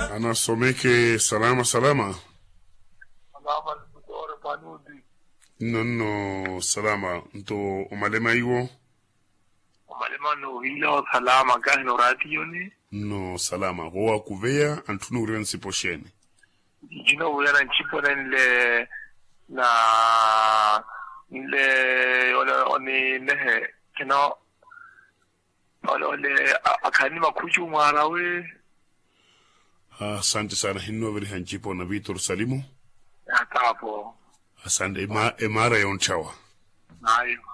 Anasomeke salama. Salama mtoro panudi. No salama. Nto umalema iwo? Umalema no hilo salama gani no radio ni? No salama. Goa kuvea antunu uriwe nsiposheni. Jino uyana nchipo nile oni nehe kino ole akani makuchu mwarawe. Asante sana hinno veri hanchipo na Vitor Salimu. Atapo. Asante emara yonchawa. Ayo.